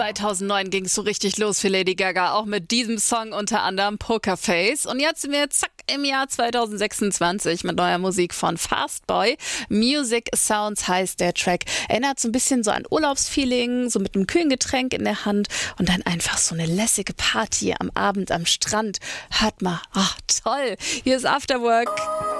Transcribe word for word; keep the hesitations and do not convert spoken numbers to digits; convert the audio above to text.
zweitausendneun ging es so richtig los für Lady Gaga, auch mit diesem Song unter anderem Pokerface. Und jetzt sind wir zack im Jahr zweitausendsechsundzwanzig mit neuer Musik von Fastboy. Music Sounds heißt der Track. Erinnert so ein bisschen so an Urlaubsfeeling, so mit einem kühlen Getränk in der Hand und dann einfach so eine lässige Party am Abend am Strand. Hört mal, ach toll, hier ist Afterwork.